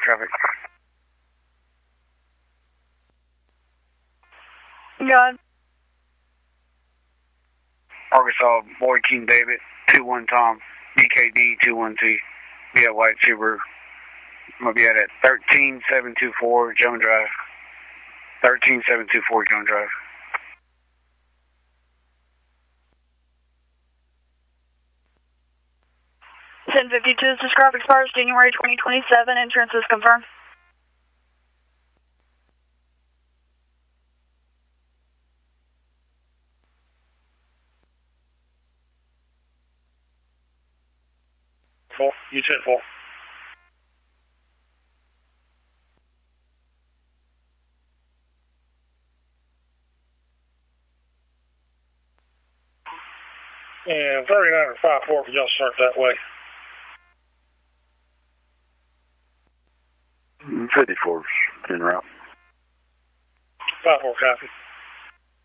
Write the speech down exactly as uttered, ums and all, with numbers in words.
traffic. Go ahead. Arkansas, Boy King David, two one Tom, B K D two one T. Be at White Subaru. I'm going to be at it thirteen seven two four Joan Drive. thirteen seven two four Joan Drive. ten fifty-two, this is Graphics Expires, January twenty twenty-seven. Insurance is confirmed. Four, U ten four. And thirty-nine or five four, can y'all start that way? fifty-four's en route. five four, copy.